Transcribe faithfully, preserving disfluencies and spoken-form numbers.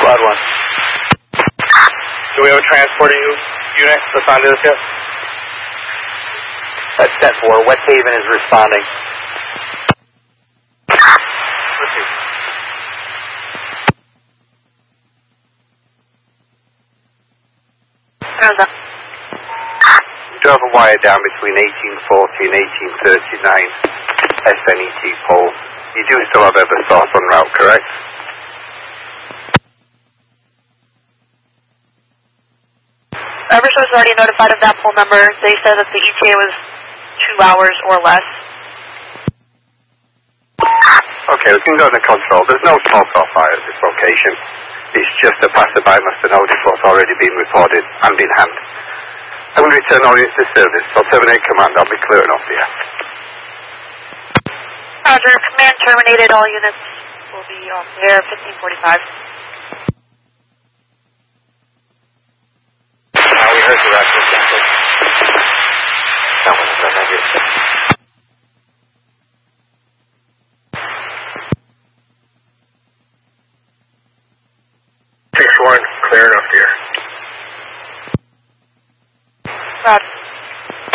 Squad one. Do we have a transporting unit assigned to this yet? That's ten four. West Haven is responding. How's that? We do have a wire down between eighteen forty and eighteen thirty-nine S N E T pole. You do still have Eversource en route, correct? Eversource is already notified of that pole number. They said that the E T A was two hours or less. Okay, we can go to control. There's no smoke or fire at this location. It's just a passerby must have noticed what's already been reported and in hand. I'm going to return all units to service. I'll terminate command. I'll be clearing off here. Roger, command terminated. All units will be off there fifteen forty-five. Uh, we heard the record. That was the negative. six one, clear enough here. Roger.